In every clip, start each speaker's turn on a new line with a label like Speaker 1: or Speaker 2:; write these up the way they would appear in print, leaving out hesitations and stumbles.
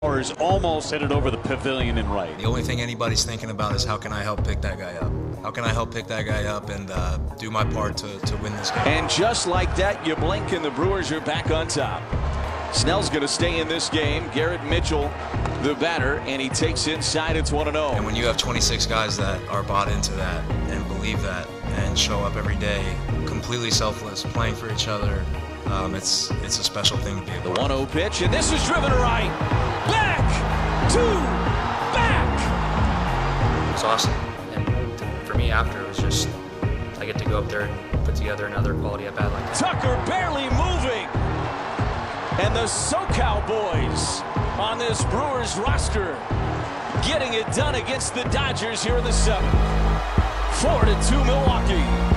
Speaker 1: Is almost headed over the pavilion and right.
Speaker 2: The only thing anybody's thinking about is how can I help pick that guy up? How can I help pick that guy up and do my part to win this game?
Speaker 3: And just like that, you blink and the Brewers are back on top. Snell's going to stay in this game. Garrett Mitchell, the batter, and he takes inside. It's 1-0.
Speaker 2: And when you have 26 guys that are bought into that and believe that and show up every day, completely selfless, playing for each other, it's a special thing to be able to.
Speaker 3: The 1-0 pitch, and this is driven to right. Back to back.
Speaker 4: It's awesome. And for me, after, it was just, I get to go up there and put together another quality at bat like that.
Speaker 3: Tucker barely moving. And the SoCal boys on this Brewers roster getting it done against the Dodgers here in the 7th. 4-2 Milwaukee.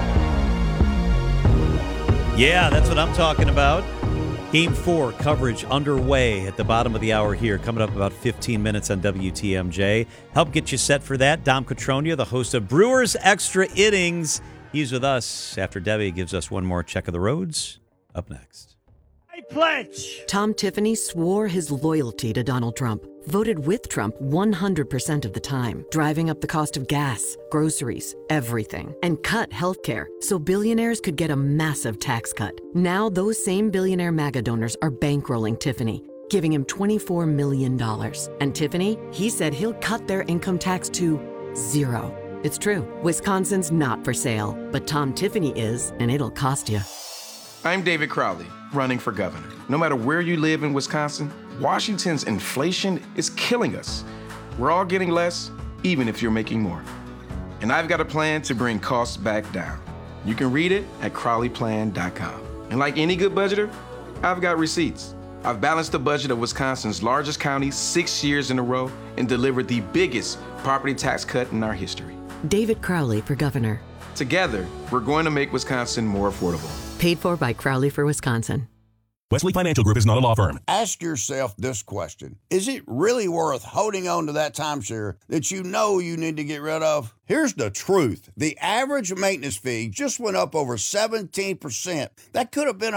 Speaker 5: Yeah, that's what I'm talking about. Game 4 coverage underway at the bottom of the hour here, coming up about 15 minutes on WTMJ. Help get you set for that. Dom Cotroneo, the host of Brewers Extra Innings. He's with us after Debbie gives us one more check of the roads. Up next.
Speaker 6: I pledge.
Speaker 7: Tom Tiffany swore his loyalty to Donald Trump, voted with Trump 100% of the time, driving up the cost of gas, groceries, everything, and cut healthcare so billionaires could get a massive tax cut. Now those same billionaire MAGA donors are bankrolling Tiffany, giving him $24 million. And Tiffany, he said he'll cut their income tax to 0. It's true. Wisconsin's not for sale, but Tom Tiffany is, and it'll cost you.
Speaker 8: I'm David Crowley, running for governor. No matter where you live in Wisconsin, Washington's inflation is killing us. We're all getting less, even if you're making more. And I've got a plan to bring costs back down. You can read it at crowleyplan.com. And like any good budgeter, I've got receipts. I've balanced the budget of Wisconsin's largest county 6 years in a row and delivered the biggest property tax cut in our history.
Speaker 7: David Crowley for governor.
Speaker 8: Together, we're going to make Wisconsin more affordable.
Speaker 7: Paid for by Crowley for Wisconsin.
Speaker 9: Wesley Financial Group is not a law firm.
Speaker 10: Ask yourself this question. Is it really worth holding on to that timeshare that you know you need to get rid of? Here's the truth. The average maintenance fee just went up over 17%. That could have been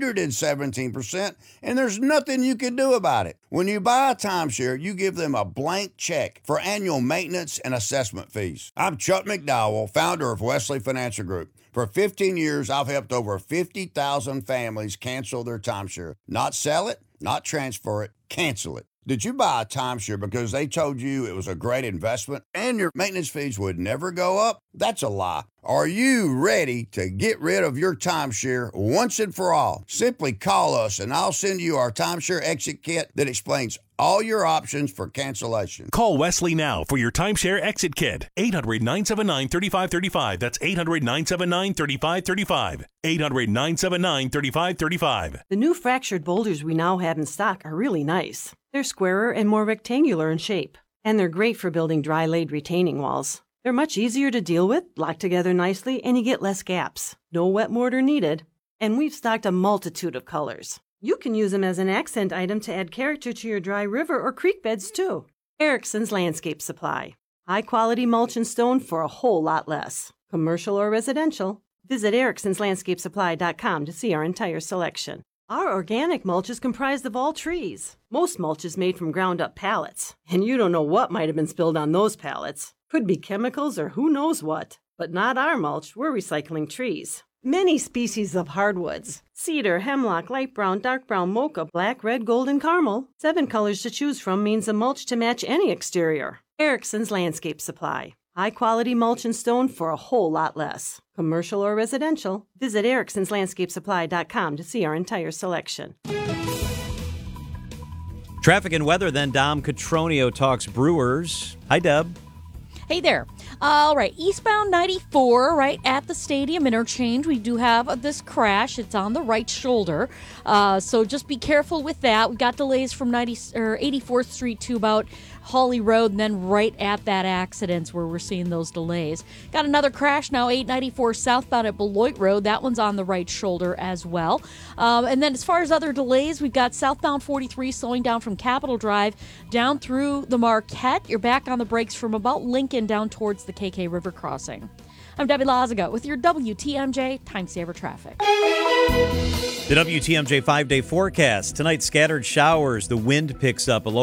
Speaker 10: 117%, and there's nothing you can do about it. When you buy a timeshare, you give them a blank check for annual maintenance and assessment fees. I'm Chuck McDowell, founder of Wesley Financial Group. For 15 years, I've helped over 50,000 families cancel their timeshare. Not sell it, not transfer it, cancel it. Did you buy a timeshare because they told you it was a great investment and your maintenance fees would never go up? That's a lie. Are you ready to get rid of your timeshare once and for all? Simply call us and I'll send you our timeshare exit kit that explains all your options for cancellation.
Speaker 9: Call Wesley now for your timeshare exit kit. 800-979-3535. That's 800-979-3535. 800-979-3535.
Speaker 6: The new fractured boulders we now have in stock are really nice. They're squarer and more rectangular in shape, and they're great for building dry-laid retaining walls. They're much easier to deal with, lock together nicely, and you get less gaps. No wet mortar needed. And we've stocked a multitude of colors. You can use them as an accent item to add character to your dry river or creek beds, too. Erickson's Landscape Supply. High-quality mulch and stone for a whole lot less. Commercial or residential, visit ericksonslandscapesupply.com to see our entire selection. Our organic mulch is comprised of all trees. Most mulch is made from ground-up pallets, and you don't know what might have been spilled on those pallets. Could be chemicals or who knows what. But not our mulch, we're recycling trees. Many species of hardwoods. Cedar, hemlock, light brown, dark brown, mocha, black, red, gold, and caramel. 7 colors to choose from means a mulch to match any exterior. Erickson's Landscape Supply. High-quality mulch and stone for a whole lot less. Commercial or residential, visit ericksonslandscapesupply.com to see our entire selection.
Speaker 5: Traffic and weather, then. Dom Cotroneo talks Brewers. Hi, Deb.
Speaker 11: Hey there. All right, eastbound 94, right at the stadium interchange, we do have this crash. It's on the right shoulder, so just be careful with that. We got delays from 84th Street to about Hawley Road, and then right at that accident where we're seeing those delays. Got another crash now, 894 southbound at Beloit Road. That one's on the right shoulder as well. And then as far as other delays, we've got southbound 43 slowing down from Capitol Drive down through the Marquette. You're back on the brakes from about Lincoln down towards the KK River crossing. I'm Debbie Lazaga with your WTMJ Time Saver Traffic.
Speaker 5: The WTMJ 5-day forecast. Tonight, scattered showers. The wind picks up. A low